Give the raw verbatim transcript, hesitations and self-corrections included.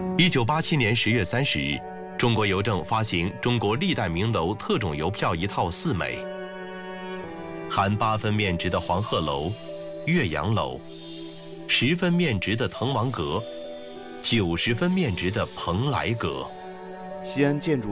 一九八七年十月三十日，中国邮政发行中国历代名楼特种邮票一套四枚，含八分面值的黄鹤楼、岳阳楼，十分面值的滕王阁，九十分面值的蓬莱阁。 西安建筑